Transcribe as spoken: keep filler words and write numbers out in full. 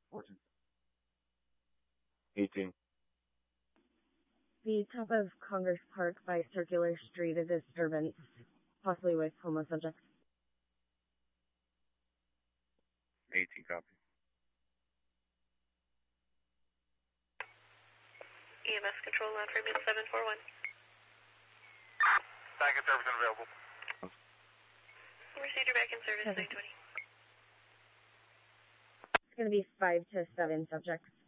fourteen. eighteen. The top of Congress Park by Circular Street, a disturbance, possibly with homeless subjects. eighteen, copy. E M S control on Freeman seven four one. Back in service unavailable. Received your back in service nine twenty. It's going to be five to seven subjects.